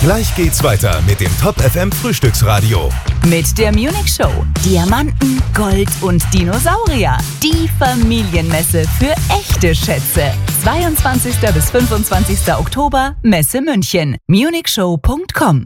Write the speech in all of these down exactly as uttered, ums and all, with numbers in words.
Gleich geht's weiter mit dem Top F M Frühstücksradio. Mit der Munich Show. Diamanten, Gold und Dinosaurier. Die Familienmesse für echte Schätze. zweiundzwanzigsten bis fünfundzwanzigsten Oktober, Messe München. munich show punkt com.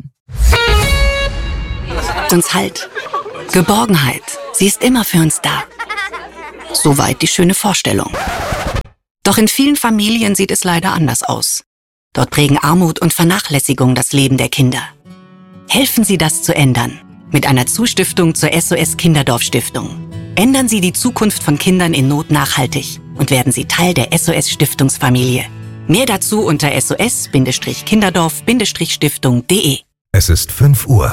Uns Halt. Geborgenheit. Sie ist immer für uns da. Soweit die schöne Vorstellung. Doch in vielen Familien sieht es leider anders aus. Dort prägen Armut und Vernachlässigung das Leben der Kinder. Helfen Sie, das zu ändern. Mit einer Zustiftung zur S O S Kinderdorf Stiftung. Ändern Sie die Zukunft von Kindern in Not nachhaltig und werden Sie Teil der S O S Stiftungsfamilie. Mehr dazu unter s o s kinderdorf stiftung punkt de. Es ist fünf Uhr.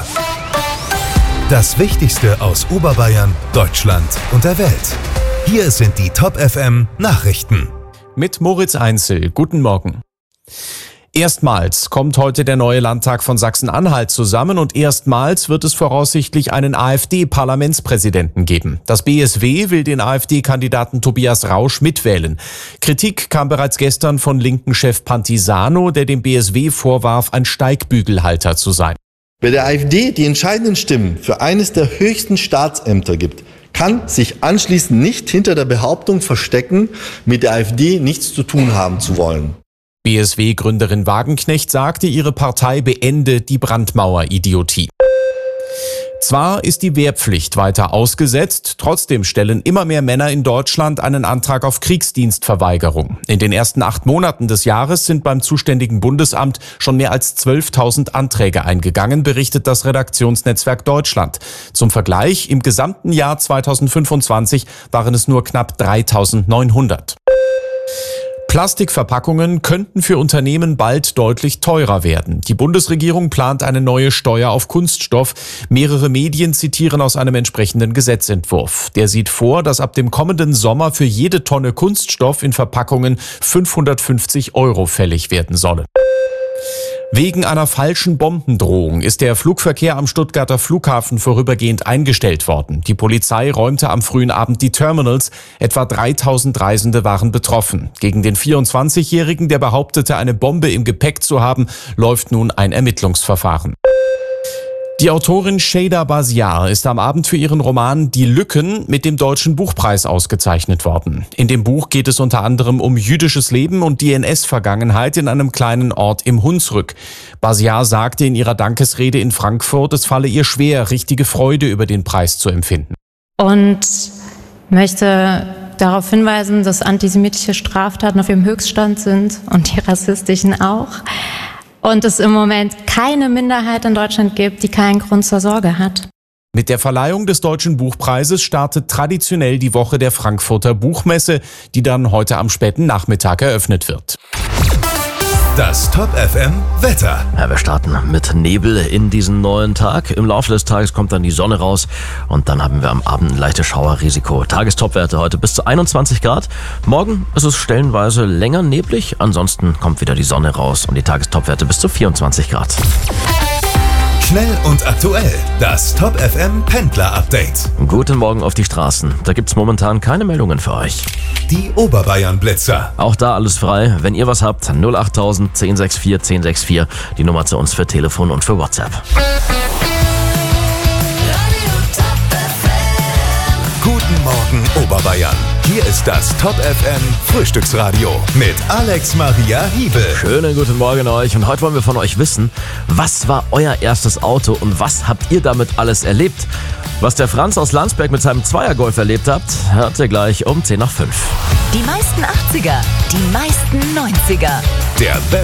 Das Wichtigste aus Oberbayern, Deutschland und der Welt. Hier sind die Top F M Nachrichten. Mit Moritz Einzel. Guten Morgen. Erstmals kommt heute der neue Landtag von Sachsen-Anhalt zusammen und erstmals wird es voraussichtlich einen AfD-Parlamentspräsidenten geben. Das B S W will den AfD-Kandidaten Tobias Rausch mitwählen. Kritik kam bereits gestern von linken Chef Pantisano, der dem B S W vorwarf, ein Steigbügelhalter zu sein. Wer der AfD die entscheidenden Stimmen für eines der höchsten Staatsämter gibt, kann sich anschließend nicht hinter der Behauptung verstecken, mit der AfD nichts zu tun haben zu wollen. B S W-Gründerin Wagenknecht sagte, ihre Partei beende die Brandmauer-Idiotie. Zwar ist die Wehrpflicht weiter ausgesetzt, trotzdem stellen immer mehr Männer in Deutschland einen Antrag auf Kriegsdienstverweigerung. In den ersten acht Monaten des Jahres sind beim zuständigen Bundesamt schon mehr als zwölftausend Anträge eingegangen, berichtet das Redaktionsnetzwerk Deutschland. Zum Vergleich, im gesamten Jahr zweitausendfünfundzwanzig waren es nur knapp dreitausendneunhundert. Plastikverpackungen könnten für Unternehmen bald deutlich teurer werden. Die Bundesregierung plant eine neue Steuer auf Kunststoff. Mehrere Medien zitieren aus einem entsprechenden Gesetzentwurf. Der sieht vor, dass ab dem kommenden Sommer für jede Tonne Kunststoff in Verpackungen fünfhundertfünfzig Euro fällig werden sollen. Wegen einer falschen Bombendrohung ist der Flugverkehr am Stuttgarter Flughafen vorübergehend eingestellt worden. Die Polizei räumte am frühen Abend die Terminals. Etwa dreitausend Reisende waren betroffen. Gegen den vierundzwanzigjährigen, der behauptete, eine Bombe im Gepäck zu haben, läuft nun ein Ermittlungsverfahren. Die Autorin Sheyda Basiar ist am Abend für ihren Roman Die Lücken mit dem Deutschen Buchpreis ausgezeichnet worden. In dem Buch geht es unter anderem um jüdisches Leben und die N S-Vergangenheit in einem kleinen Ort im Hunsrück. Basiar sagte in ihrer Dankesrede in Frankfurt, es falle ihr schwer, richtige Freude über den Preis zu empfinden. Und möchte darauf hinweisen, dass antisemitische Straftaten auf ihrem Höchststand sind und die rassistischen auch. Und es im Moment keine Minderheit in Deutschland gibt, die keinen Grund zur Sorge hat. Mit der Verleihung des Deutschen Buchpreises startet traditionell die Woche der Frankfurter Buchmesse, die dann heute am späten Nachmittag eröffnet wird. Das Top F M Wetter. Ja, wir starten mit Nebel in diesen neuen Tag. Im Laufe des Tages kommt dann die Sonne raus und dann haben wir am Abend ein leichtes Schauerrisiko. Tagestopwerte heute bis zu einundzwanzig Grad. Morgen ist es stellenweise länger neblig. Ansonsten kommt wieder die Sonne raus und die Tagestopwerte bis zu vierundzwanzig Grad. Schnell und aktuell. Das Top F M Pendler Update. Guten Morgen auf die Straßen. Da gibt's momentan keine Meldungen für euch. Die Oberbayern Blitzer. Auch da alles frei. Wenn ihr was habt, null acht tausend, zehn sechs vier, zehn sechs vier. Die Nummer zu uns für Telefon und für WhatsApp. Guten Morgen Oberbayern. Hier ist das Top F M Frühstücksradio mit Alex Maria Hiebel. Schönen guten Morgen euch und heute wollen wir von euch wissen, was war euer erstes Auto und was habt ihr damit alles erlebt? Was der Franz aus Landsberg mit seinem Zweiergolf erlebt habt, hört ihr gleich um zehn nach fünf. Die meisten achtziger, die meisten neunziger. Der Best